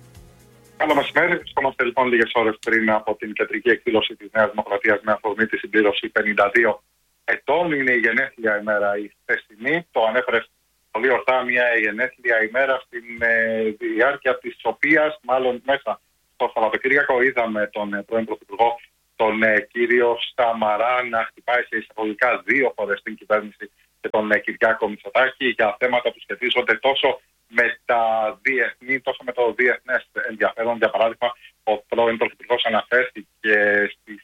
Καλό μεσημέρι. Βρισκόμαστε λοιπόν λίγες ώρες πριν από την κεντρική εκδήλωση της Νέας Δημοκρατίας με αφορμή τη συμπλήρωση 52 ετών. Είναι η γενέθλια ημέρα η χθεσινή. Το ανέφερε πολύ ορθά, μια γενέθλια ημέρα στην διάρκεια της οποίας, μάλλον μέσα στο Σαββατοκύριακο, είδαμε τον πρώην Πρωθυπουργό, τον κύριο Σαμαρά, να χτυπάει σε εισαγωγικά 2 φορές την κυβέρνηση και τον Κυριάκο Μητσοτάκη για θέματα που σχετίζονται τόσο με τα διεθνή, τόσο με το διεθνές ενδιαφέρον. Για παράδειγμα, ο πρώην Πρωθυπουργός αναφέρθηκε στις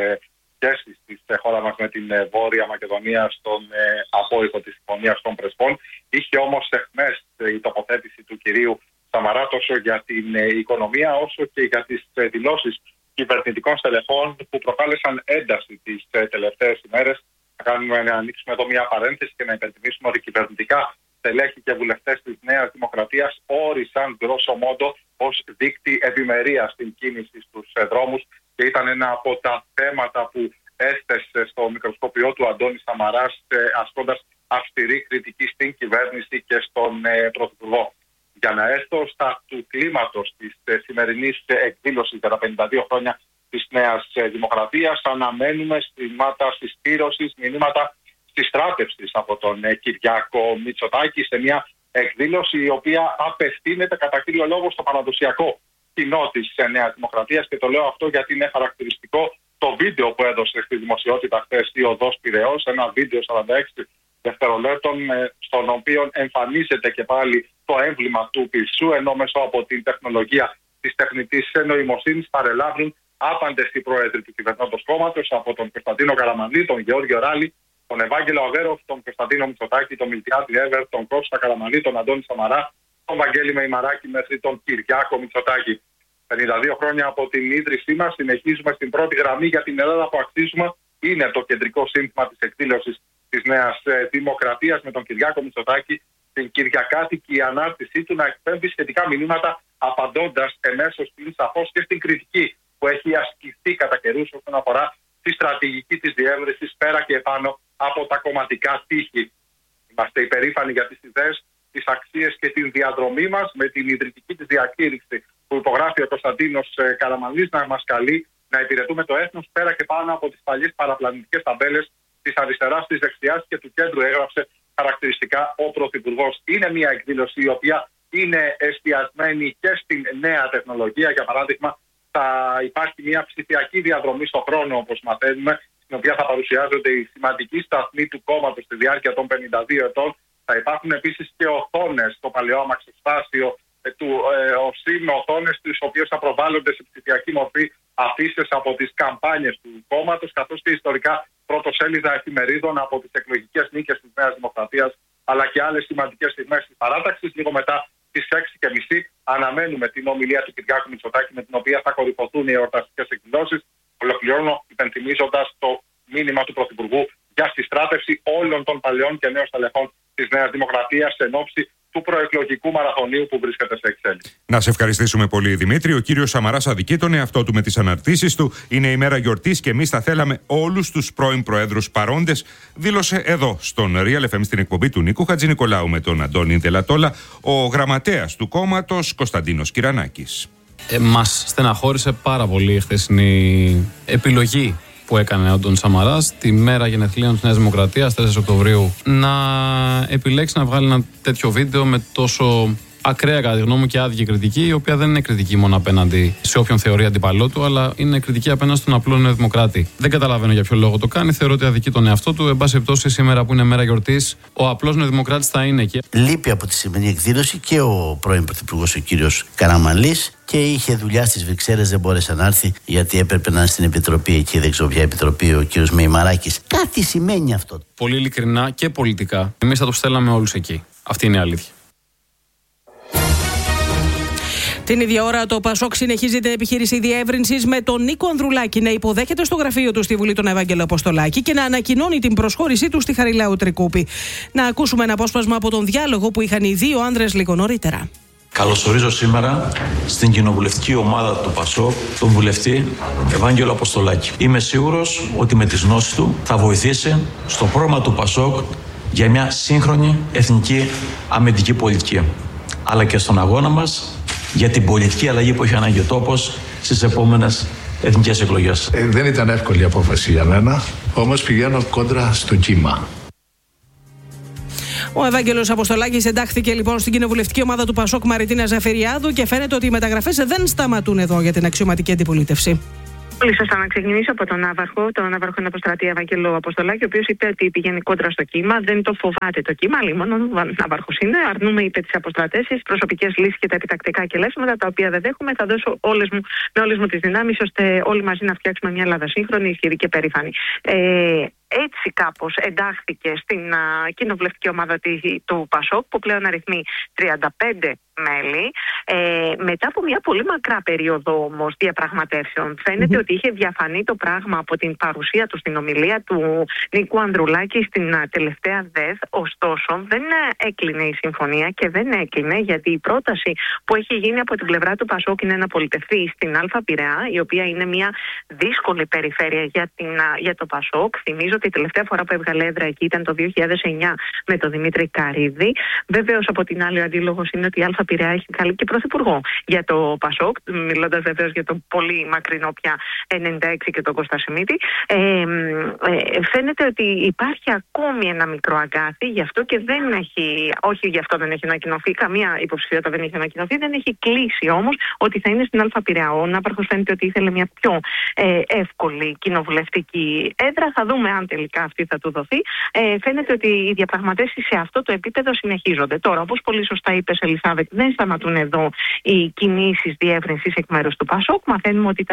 σχέσεις της χώρα μας με την Βόρεια Μακεδονία στον απόϊχο της συμφωνίας των Πρεσπών. Είχε όμως εχθές η τοποθέτηση του κυρίου Σαμαρά τόσο για την οικονομία όσο και για τις δηλώσεις κυβερνητικών στελεχών που προκάλεσαν ένταση τις τελευταίες ημέρες. Να ανοίξουμε εδώ μια παρένθεση και να υπενθυμίσουμε ότι κυβερνητικά στελέχη και βουλευτές της Νέας Δημοκρατίας όρισαν grosso modo ως δείκτη ευημερίας στην κίνηση στους δρόμους και ήταν ένα από τα θέματα που έθεσε στο μικροσκόπιό του Αντώνη Σαμαράς, ασκώντας αυστηρή κριτική στην κυβέρνηση και στον Πρωθυπουργό. Για να έρθω στα του κλίματος της σημερινής εκδήλωσης για τα 52 χρόνια της Νέας Δημοκρατίας, αναμένουμε μηνύματα συσπήρωσης, μηνύματα συστράτευσης από τον Κυριάκο Μητσοτάκη σε μια εκδήλωση η οποία απευθύνεται κατά κύριο λόγο στο παραδοσιακό κοινό της Νέας Δημοκρατίας, και το λέω αυτό γιατί είναι χαρακτηριστικό το βίντεο που έδωσε στη δημοσιότητα χθες η Οδός Πειραιώς, ένα βίντεο 46 δευτερολέπτων, στον οποίο εμφανίζεται και πάλι το έμβλημα του πυρσού, ενώ μέσω από την τεχνολογία της τεχνητής νοημοσύνης παρελάβουν άπαντες οι πρόεδροι του κυβερνώντος κόμματος, από τον Κωνσταντίνο Καραμανλή, τον Γεώργιο Ράλη, τον Ευάγγελο Αβέροφ, τον Κωνσταντίνο Μητσοτάκη, τον Μιλτιάδη Εύερ, τον Κώστα Καραμανλή, τον Αντώνη Σαμαρά, τον Βαγγέλη Μεϊμαράκη μέχρι τον Κυριάκο Μητσοτάκη. 52 χρόνια από την ίδρυσή μας, συνεχίζουμε στην πρώτη γραμμή για την Ελλάδα που αξίζουμε. Είναι το κεντρικό σύνθημα της εκδήλωσης της Νέας Δημοκρατίας, με τον Κυριάκο Μητσοτάκη την Κυριακάτικη ανάρτησή του να εκπέμπει σχετικά μηνύματα, απαντώντας εμέσως πλην σαφώς και στην κριτική που έχει ασκηθεί κατά καιρούς όσον αφορά τη στρατηγική της διεύρυνσης πέρα και επάνω από τα κομματικά τείχη. Είμαστε υπερήφανοι για τις ιδέες, τις αξίες και την διαδρομή μας, με την ιδρυτική της διακήρυξη που υπογράφει ο Κωνσταντίνος Καραμανλής να μας καλεί να υπηρετούμε το έθνος πέρα και πάνω από τις παλιές παραπλανητικές ταμπέλες της αριστεράς, της δεξιάς και του κέντρου, έγραψε χαρακτηριστικά ο Πρωθυπουργός. Είναι μια εκδήλωση η οποία είναι εστιασμένη και στην νέα τεχνολογία. Για παράδειγμα, θα υπάρχει μια ψηφιακή διαδρομή στον χρόνο, όπως μαθαίνουμε, στην οποία θα παρουσιάζονται οι σημαντικοί σταθμοί του κόμματος στη διάρκεια των 52 ετών. Θα υπάρχουν επίσης και οθόνες στο παλαιό αμαξοστάσιο του ΟΣΥ, με οθόνες τις οποίες θα προβάλλονται σε ψηφιακή μορφή αφήσεις από τις καμπάνιες του κόμματος, καθώς και ιστορικά πρωτοσέλιδα εφημερίδων από τις εκλογικές νίκες της Νέας Δημοκρατίας, αλλά και άλλες σημαντικές στιγμές της παράταξης. Λίγο μετά τις 6:30 αναμένουμε την ομιλία του Κυριάκου Μητσοτάκη, με την οποία θα κορυφωθούν οι εορταστικές εκδηλώσεις. Ολοκληρώνω υπενθυμίζοντας το μήνυμα του Πρωθυπουργού για συστράτευση όλων των παλαιών και νέων στελεχών της Νέας Δημοκρατίας εν ώψη του προεκλογικού μαραθωνίου που βρίσκεται σε εξέλιξη. Να σε ευχαριστήσουμε πολύ, Δημήτρη. Ο κύριος Σαμαράς αδικεί τον εαυτό του με τις αναρτήσεις του. Είναι ημέρα γιορτής και εμείς θα θέλαμε όλους τους πρώην προέδρους παρόντες, δήλωσε εδώ στον Real FM στην εκπομπή του Νίκου Χατζηνικολάου με τον Αντώνη Δελατόλα ο γραμματέας του κόμματος Κωνσταντίνος Κυρανάκης. Μας στεναχώρησε πάρα πολύ η χθεσινή επιλογή που έκανε ο Ντόν Σαμαράς τη μέρα γενεθλίων της Νέας Δημοκρατίας, 4 Οκτωβρίου, να επιλέξει να βγάλει ένα τέτοιο βίντεο με τόσο ακραία, κατά τη γνώμη μου, και άδικη κριτική, η οποία δεν είναι κριτική μόνο απέναντι σε όποιον θεωρεί αντιπαλό του, αλλά είναι κριτική απέναντι στον απλό Νέο Δημοκράτη. Δεν καταλαβαίνω για ποιο λόγο το κάνει. Θεωρώ ότι αδικεί τον εαυτό του. Εν πάση περιπτώσει, σήμερα που είναι μέρα γιορτής, ο απλός Νέο Δημοκράτης θα είναι εκεί. Λείπει από τη σημερινή εκδήλωση και ο πρώην Πρωθυπουργός, ο κύριος Καραμανλής, και είχε δουλειά στις Βρυξέλλες, δεν μπόρεσε να έρθει γιατί έπρεπε να είναι στην επιτροπή εκεί, δεν ξέρω ποια επιτροπή, ο κύριος Μεϊμαράκης. Κάτι σημαίνει αυτό. Πολύ ειλικρινά και πολιτικά, εμείς θα τους στέλναμε όλους εκεί. Αυτή είναι η αλήθεια. Την ίδια ώρα, το Πασόκ συνεχίζει την επιχείρηση διεύρυνσης με τον Νίκο Ανδρουλάκη να υποδέχεται στο γραφείο του στη Βουλή τον Ευάγγελο Αποστολάκη και να ανακοινώνει την προσχώρησή του στη Χαριλάου Τρικούπη. Να ακούσουμε ένα απόσπασμα από τον διάλογο που είχαν οι δύο άνδρες λίγο νωρίτερα. Καλωσορίζω σήμερα στην κοινοβουλευτική ομάδα του Πασόκ τον βουλευτή Ευάγγελο Αποστολάκη. Είμαι σίγουρος ότι με τις γνώσεις του θα βοηθήσει στο πρόγραμμα του Πασόκ για μια σύγχρονη εθνική αμυντική πολιτική, αλλά και στον αγώνα μας για την πολιτική αλλαγή που έχει ανάγκη ο τόπος στις επόμενες εθνικές εκλογές. Δεν ήταν εύκολη η απόφαση για μένα, όμως πηγαίνω κόντρα στο κύμα. Ο Ευάγγελος Αποστολάκης εντάχθηκε λοιπόν στην κοινοβουλευτική ομάδα του Πασόκ Μαριτίνα Ζαφυριάδου και φαίνεται ότι οι μεταγραφές δεν σταματούν εδώ για την αξιωματική αντιπολίτευση. Πολύ σωστά, να ξεκινήσω από τον Ναύαρχο Αποστρατή Ευάγγελο Αποστολάκη, ο οποίος είπε ότι πηγαίνει κόντρα στο κύμα, δεν το φοβάται το κύμα, αλλά μόνο ο Ναύαρχος είναι. Αρνούμε, είπε, τις αποστρατεύσεις, προσωπικές λύσεις και τα επιτακτικά κελέσματα, τα οποία δεν δέχομαι. Θα δώσω με όλες μου τις δυνάμεις, ώστε όλοι μαζί να φτιάξουμε μια Ελλάδα σύγχρονη, ισχυρή και περήφανη. Έτσι κάπως εντάχθηκε στην κοινοβουλευτική ομάδα του Πασόκ, που πλέον αριθμεί 35 μέλη. Μετά από μια πολύ μακρά περίοδο όμως διαπραγματεύσεων, φαίνεται ότι είχε διαφανεί το πράγμα από την παρουσία του στην ομιλία του Νίκου Ανδρουλάκη στην τελευταία ΔΕΘ. Ωστόσο, δεν έκλεινε η συμφωνία και δεν έκλεινε, γιατί η πρόταση που έχει γίνει από την πλευρά του Πασόκ είναι να πολιτευτεί στην Α Πειραιά, η οποία είναι μια δύσκολη περιφέρεια για το Πασόκ. Θυμίζω ότι η τελευταία φορά που έβγαλε έδρα εκεί ήταν το 2009 με τον Δημήτρη Καρύδη. Βεβαίως, από την άλλη, ο αντίλογος είναι ότι η Α Πειραιά έχει βγάλει και πρωθυπουργό για το Πασόκ, μιλώντας βεβαίως για το πολύ μακρινό πια 96 και τον Κώστα Σιμίτη. Φαίνεται ότι υπάρχει ακόμη ένα μικρό αγκάθι, γι' αυτό και δεν έχει, όχι γι' αυτό δεν έχει ανακοινωθεί, καμία υποψηφιότητα δεν έχει ανακοινωθεί, δεν έχει κλείσει όμως ότι θα είναι στην Α Πειραιά. Ο Ναύαρχος φαίνεται ότι ήθελε μια πιο εύκολη κοινοβουλευτική έδρα. Θα δούμε αν τελικά αυτή θα του δοθεί. Φαίνεται ότι οι διαπραγματεύσεις σε αυτό το επίπεδο συνεχίζονται. Τώρα, όπως πολύ σωστά είπες, Ελισάβετ, δεν σταματούν εδώ οι κινήσεις διεύρυνσης εκ μέρους του Πασόκ. Μαθαίνουμε ότι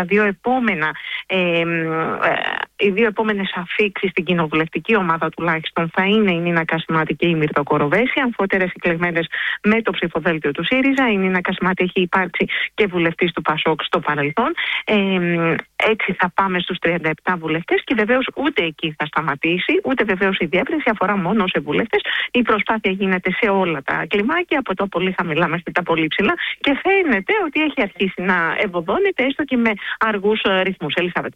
οι δύο επόμενες αφίξεις στην κοινοβουλευτική ομάδα τουλάχιστον θα είναι η Νίνα Κασιμάτη και η Μύρτο Κοροβέση, αμφότερες εκλεγμένες με το ψηφοδέλτιο του ΣΥΡΙΖΑ. Η Νίνα Κασιμάτη έχει υπάρξει και βουλευτής του Πασόκ στο παρελθόν. Έτσι θα πάμε στους 37 βουλευτές και βεβαίως ούτε εκεί θα σταματήσει, ούτε βεβαίως η διεύρυνση αφορά μόνο σε βουλευτές. Η προσπάθεια γίνεται σε όλα τα κλιμάκια, από το πολύ χαμηλά μέχρι τα πολύ ψηλά, και φαίνεται ότι έχει αρχίσει να ευωδώνεται, έστω και με αργούς ρυθμούς. Ελισάβετ.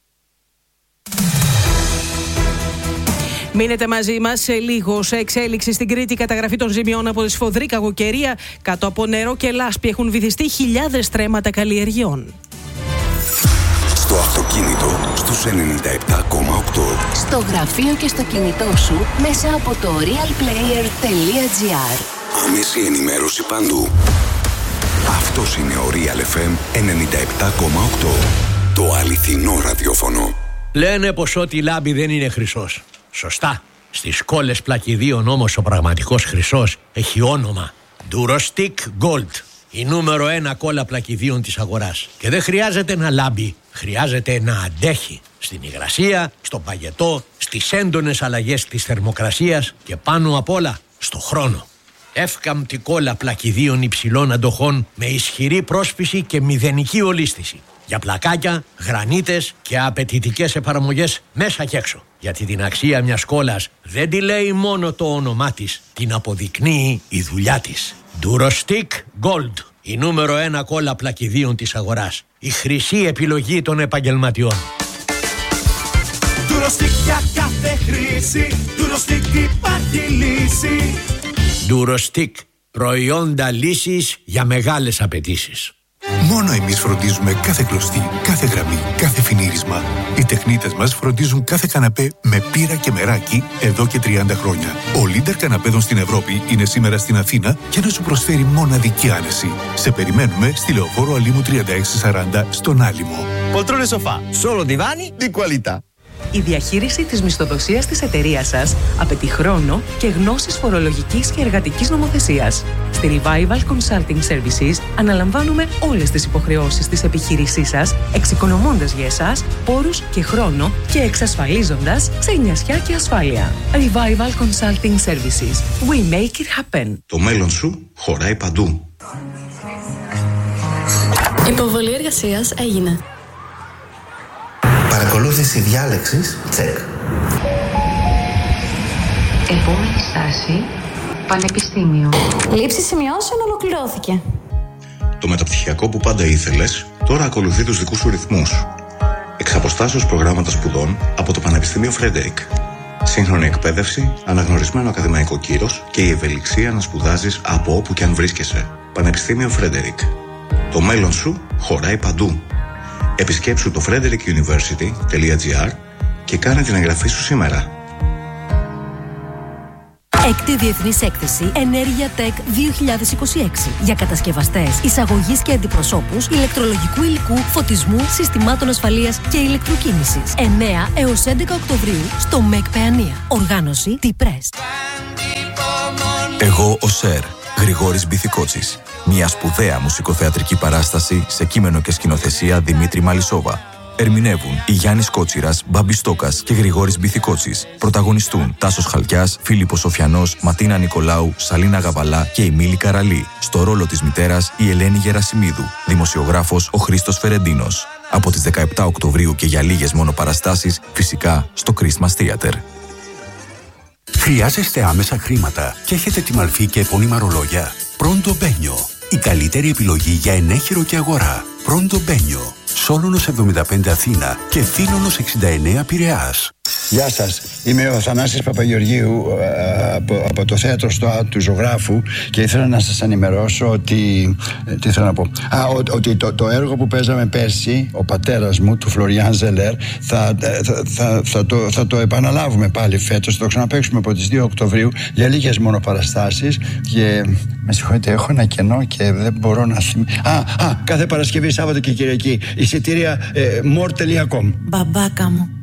Μείνετε μαζί μας σε λίγο. Σε εξέλιξη στην Κρήτη, η καταγραφή των ζημιών από τη σφοδρή κακοκαιρία. Κάτω από νερό και λάσπη έχουν βυθιστεί χιλιάδες στρέμματα καλλιεργειών. Στο αυτοκίνητο στους 97,8. Στο γραφείο και στο κινητό σου μέσα από το realplayer.gr. Άμεση ενημέρωση παντού. Αυτός είναι ο Real FM 97,8. Το αληθινό ραδιόφωνο. Λένε πως ό,τι λάμπει δεν είναι χρυσός. Σωστά. Στις κόλλες πλακιδίων όμως ο πραγματικός χρυσός έχει όνομα. Durostic Gold. Η νούμερο 1 κόλλα πλακιδίων της αγοράς. Και δεν χρειάζεται να λάμπει. Χρειάζεται να αντέχει. Στην υγρασία, στο παγετό, στις έντονες αλλαγές της θερμοκρασίας και πάνω απ' όλα στο χρόνο. Εύκαμπτη κόλλα πλακιδίων υψηλών αντοχών με ισχυρή πρόσφυση και μηδενική ολίσθηση. Για πλακάκια, γρανίτες και απαιτητικές εφαρμογές μέσα και έξω. Γιατί την αξία μιας κόλλας δεν τη λέει μόνο το όνομά της, την αποδεικνύει η δουλειά της. Durostic Gold, η νούμερο 1 κόλλα πλακιδίων της αγοράς. Η χρυσή επιλογή των επαγγελματιών. Durostic για κάθε χρήση, Durostic υπάρχει λύση. Durostic, προϊόντα λύσης για μεγάλες απαιτήσεις. Μόνο εμείς φροντίζουμε κάθε κλωστή, κάθε γραμμή, κάθε φινίρισμα. Οι τεχνίτες μας φροντίζουν κάθε καναπέ με πύρα και μεράκι εδώ και 30 χρόνια. Ο Λίντερ καναπέδων στην Ευρώπη είναι σήμερα στην Αθήνα για να σου προσφέρει μοναδική άνεση. Σε περιμένουμε στη Λεωφόρο Αλήμου 3640 στον Άλυμο. Poltrone sofà, solo divani di qualità. Η διαχείριση της μισθοδοσίας της εταιρείας σας απαιτεί χρόνο και γνώσεις φορολογικής και εργατικής νομοθεσίας. Στη Revival Consulting Services αναλαμβάνουμε όλες τις υποχρεώσεις της επιχείρησής σας, εξοικονομώντας για εσάς πόρους και χρόνο και εξασφαλίζοντας ξενιασιά και ασφάλεια. Revival Consulting Services. We make it happen. Το μέλλον σου χωράει παντού. Υποβολή εργασίας έγινε. Παρακολούθηση διάλεξης, τσεκ. Επόμενη στάση, πανεπιστήμιο. Λήψη σημειώσεων ολοκληρώθηκε. Το μεταπτυχιακό που πάντα ήθελες, τώρα ακολουθεί τους δικούς σου ρυθμούς. Εξαποστάσεως προγράμματα σπουδών από το Πανεπιστήμιο Φρέντερικ. Σύγχρονη εκπαίδευση, αναγνωρισμένο ακαδημαϊκό κύρος και η ευελιξία να σπουδάζεις από όπου και αν βρίσκεσαι. Πανεπιστήμιο Φρέντερικ. Το μέλλον σου χωράει παντού. Επισκέψου το frederickuniversity.gr και κάνε την εγγραφή σου σήμερα. Έκτη Διεθνής Έκθεση Ενέργεια Tech 2026 για κατασκευαστές, εισαγωγής και αντιπροσώπους ηλεκτρολογικού υλικού, φωτισμού, συστημάτων ασφαλείας και ηλεκτροκίνησης. 9 έως 11 Οκτωβρίου στο ΜΕΚ Παιανία. Οργάνωση T-Press. Εγώ ο Σερ, Γρηγόρης Μπιθικότσης. Μια σπουδαία μουσικοθεατρική παράσταση σε κείμενο και σκηνοθεσία Δημήτρη Μαλισσόβα. Ερμηνεύουν η Γιάννης Κότσιρας, Μπάμπης Στόκας και Γρηγόρης Μπιθικότσης. Πρωταγωνιστούν Τάσος Χαλκιάς, Φίλιππος Σοφιανός, Ματίνα Νικολάου, Σαλίνα Γαβαλά και η Μίλη Καραλή. Στο ρόλο της μητέρας η Ελένη Γερασιμίδου. Δημοσιογράφος ο Χρήστος Φερεντίνος. Από τις 17 Οκτωβρίου και για λίγες μόνο παραστάσεις, φυσικά στο Christmas Theater. Χρειάζεστε άμεσα χρήματα και έχετε τη μαλφή και επώνυμα ρολόγια? Pronto Benio. Η καλύτερη επιλογή για ενέχειρο και αγορά. Pronto Benio. Σόλωνος 75 Αθήνα και Θήλωνος 69 Πειραιάς. Γεια σας, είμαι ο Θανάσης Παπαγεωργίου από το θέατρο του Ζωγράφου και ήθελα να σας ενημερώσω ότι, τι θέλω να πω, ότι το έργο που παίζαμε πέρσι, ο πατέρας μου, του Φλωριάν Ζελέρ, θα το επαναλάβουμε πάλι φέτος, θα το ξαναπαίξουμε από τις 2 Οκτωβρίου για λίγες μόνο παραστάσεις και με συγχωρείτε, έχω ένα κενό και δεν μπορώ να θυμηθώ. Κάθε Παρασκευή, Σάββατο και Κυριακή, εισιτήρια more.com. Μπαμπάκα μου,